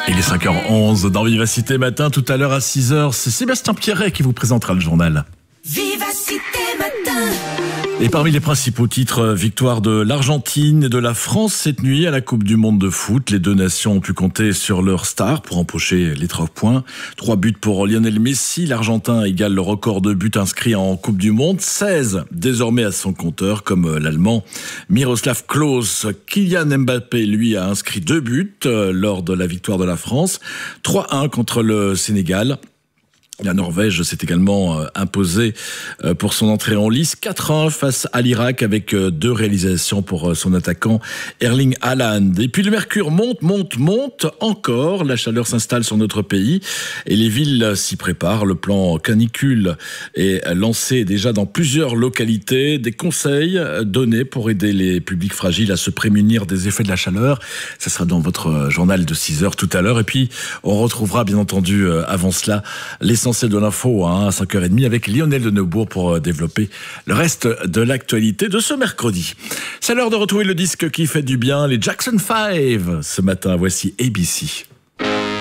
Il est 5h11 dans Vivacité Matin. Tout à l'heure à 6h, c'est Sébastien Pierret qui vous présentera le journal. Vivacité Matin. Et parmi les principaux titres, victoire de l'Argentine et de la France cette nuit à la Coupe du Monde de foot. Les deux nations ont pu compter sur leur star pour empocher les 3 points. 3 buts pour Lionel Messi. L'Argentin égale le record de buts inscrits en Coupe du Monde. 16 désormais à son compteur, comme l'Allemand Miroslav Klose. Kylian Mbappé, lui, a inscrit 2 buts lors de la victoire de la France. 3-1 contre le Sénégal. La Norvège s'est également imposée pour son entrée en lice. 4-1 face à l'Irak avec 2 réalisations pour son attaquant Erling Haaland. Et puis le mercure monte encore. La chaleur s'installe sur notre pays et les villes s'y préparent. Le plan canicule est lancé déjà dans plusieurs localités. Des conseils donnés pour aider les publics fragiles à se prémunir des effets de la chaleur. Ça sera dans votre journal de 6h tout à l'heure. Et puis on retrouvera bien entendu avant cela l'essentiel de l'info à 5h30 avec Lionel de Neubourg pour développer le reste de l'actualité de ce mercredi. C'est l'heure de retrouver le disque qui fait du bien, les Jackson 5 ce matin. Voici ABC.